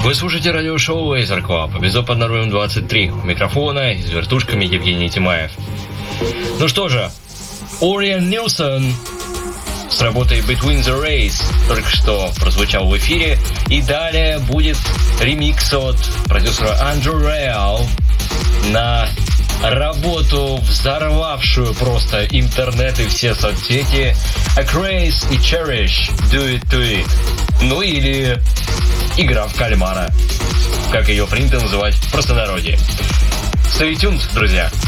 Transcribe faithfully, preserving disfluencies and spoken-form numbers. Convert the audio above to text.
Вы слушаете радиошоу Laser Club, Безопадный район двадцать три. У микрофона и с вертушками Евгений Тимаев. Ну что же, Ориан Нилсон с работой Between the Rays только что прозвучал в эфире. И далее будет ремикс от продюсера Андрю Реал на работу, взорвавшую просто интернет и все соцсети, A Craze и Cherish, Do It To It. Ну или игра в кальмара, как ее принято называть в простонародье. Stay tuned, друзья.